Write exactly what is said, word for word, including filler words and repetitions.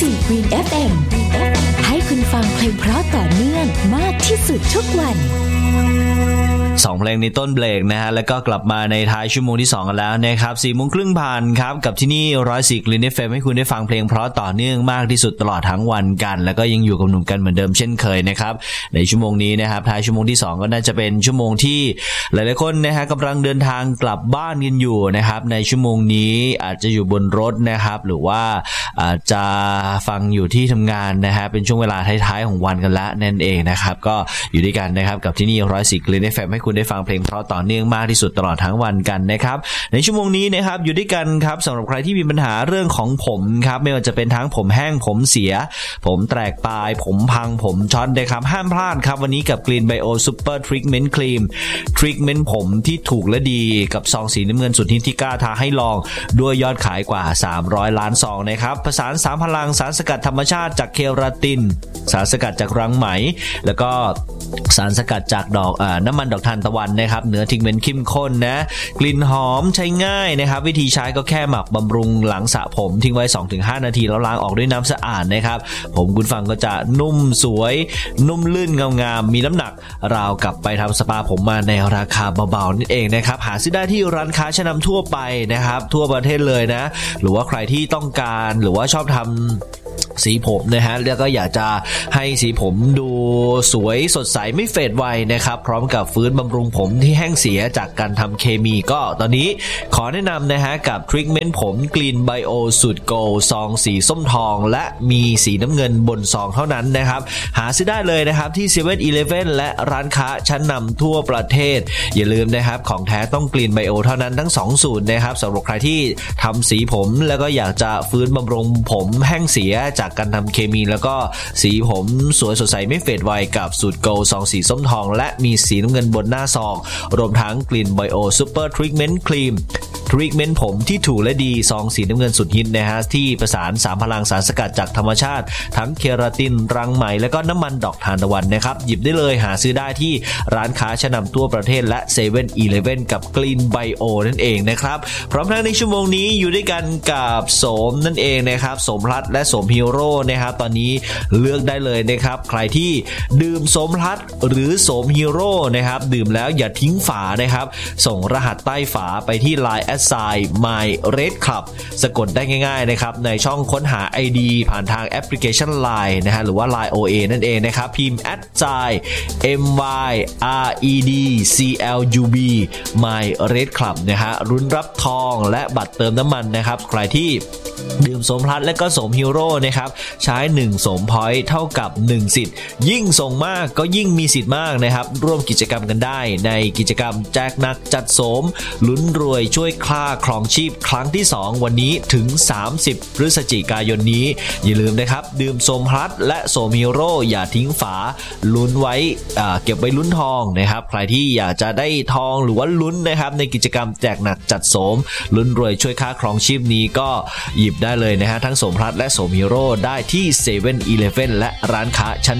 สี่ Green เอฟ เอ็ม ให้คุณฟังเพลงเพราะต่อเนื่องมากที่สุดทุกวันสองเพลงในต้นเบรกนะฮะแล้วก็กลับมาในท้ายชั่วโมงที่สองกันแล้วนะครับ สี่โมงครึ่งผ่านครับกับที่นี่หนึ่งศูนย์สี่ Green เอฟ เอ็ม ให้คุณได้ฟังเพลงเพราะต่อเนื่องมากที่สุดตลอดทั้งวันกันแล้วก็ยังอยู่กับหนุ่มกันเหมือนเดิมเช่นเคยนะครับในชั่วโมงนี้นะครับท้ายชั่วโมงที่สองก็น่าจะเป็นชั่วโมงที่หลายๆคนนะฮะกำลังเดินทางกลับบ้านกันอยู่นะครับในชั่วโมงนี้อาจจะอยู่บนรถนะครับหรือว่าอาจจะฟังอยู่ที่ทำงานนะฮะเป็นช่วงเวลาท้ายๆของวันกันละนั่นเองนะครับก็อยู่ด้วยกันนะครับกับที่นี่หนึ่งศูนย์สี่ Green เอฟ เอ็ม ให้คุณได้ฟังเพลงเพราะต่อเนื่องมากที่สุดตลอดทั้งวันกันนะครับในชั่วโมงนี้นะครับอยู่ด้วยกันครับสำหรับใครที่มีปัญหาเรื่องของผมครับไม่ว่าจะเป็นทั้งผมแห้งผมเสียผมแตกปลายผมพังผมช็อตนะครับห้ามพลาดครับวันนี้กับ Green Bio Super Treatment Cream Treatment ผมที่ถูกและดีกับซองสีน้ำเงินสุดฮิตที่กล้าท้าให้ลองด้วยยอดขายกว่าสามร้อยล้านซองนะครับผสานสามพลังสารสกัดธรรมชาติจากเคราตินสารสกัดจากรังไหมแล้วก็สารสกัดจากดอกอ่าน้ำมันดอกทานตะวันนะครับเนื้อทิกเมนต์เข้มข้นนะกลิ่นหอมใช้ง่ายนะครับวิธีใช้ก็แค่หมักบำรุงหลังสระผมทิ้งไว้ สองถึงห้า นาทีแล้วล้างออกด้วยน้ำสะอาดนะครับผมคุณฟังก็จะนุ่มสวยนุ่มลื่นเงางามมีน้ำหนักราวกับไปทำสปาผมมาในราคาเบาๆนั่นเองนะครับหาซื้อได้ที่ร้านค้าชั้นนำทั่วไปนะครับทั่วประเทศเลยนะหรือว่าใครที่ต้องการหรือว่าชอบทำสีผมนะฮะแล้วก็อยากจะให้สีผมดูสวยสดใสไม่เฟดไวนะครับพร้อมกับฟื้นบำรุงผมที่แห้งเสียจากการทำเคมีก็ตอนนี้ขอแนะนำนะฮะกับทรีทเมนต์ผม Green Bio สูตรโกลด์ซองสีส้มทองและมีสีน้ำเงินบนซองเท่านั้นนะครับหาซื้อได้เลยนะครับที่ เซเว่น อีเลฟเว่น และร้านค้าชั้นนำทั่วประเทศอย่าลืมนะครับของแท้ต้อง Green Bio เท่านั้นทั้งสองสูตรนะครับสำหรับใครที่ทำสีผมแล้วก็อยากจะฟื้นบำรุงผมแห้งเสียจากการทำเคมีแล้วก็สีผมสวยสดใสไม่เฟดไวกับสูตรโกลด์ซองสีส้มทองและมีสีน้ำเงินบนหน้าซองรวมทั้ง Green Bio Super Treatment Creamทรีทเมนต์ผมที่ถูกและดีซองสีน้ำเงินสุดฮิตนะฮะที่ประสานสามพลังสารสกัดจากธรรมชาติทั้งเคราตินรังไหมและก็น้ำมันดอกทานตะวันนะครับหยิบได้เลยหาซื้อได้ที่ร้านค้าชั้นนำทั่วประเทศและ เซเว่น อีเลฟเว่น กับ Green Bio นั่นเองนะครับพร้อมทั้งในชั่วโมงนี้อยู่ด้วยกันกับโสมนั่นเองนะครับโสมพลัดและโสมฮีโร่นะครับตอนนี้เลือกได้เลยนะครับใครที่ดื่มโสมพลัดหรือโสมฮีโร่นะครับดื่มแล้วอย่าทิ้งฝานะครับส่งรหัสใต้ฝาไปที่ ไลน์ แอท ไซน์ มาย เรด คลับ สะกดได้ง่ายๆนะครับในช่องค้นหา ไอ ดี ผ่านทางแอปพลิเคชัน ไลน์ นะฮะหรือว่า ไลน์ โอ เอ นั่นเองนะครับพิมพ์ แอท ไซน์ เอ็ม วาย อาร์ อี ดี ซี แอล ยู บี มาย เรด คลับ นะฮะรุ่นรับทองและบัตรเติมน้ำมันนะครับใครที่ดื่มโสมพลัดและก็โสมฮีโร่นะครับใช้หนึ่งโสมพอยต์เท่ากับหนึ่งสิทธิ์ยิ่งส่งมากก็ยิ่งมีสิทธิ์มากนะครับร่วมกิจกรรมกันได้ในกิจกรรมแจกหนักจัดโสมลุ้นรวยช่วยคล้าครองชีพครั้งที่สองวันนี้ถึงสามสิบพฤศจิกายนนี้อย่าลืมนะครับดื่มโสมพลัดและโสมฮีโร่อย่าทิ้งฝาลุ้นไว้เก็บไว้ลุ้นทองนะครับใครที่อยากจะได้ทองหรือว่าลุ้นนะครับในกิจกรรมแจกหนักจัดโสมลุ้นรวยช่วยค่าครองชีพนี้ก็หยิบได้เลยนะฮะทั้งโสมพลัดและโสมฮีโร่ได้ที่ เซเว่น อีเลฟเว่น และร้านค้าชั้น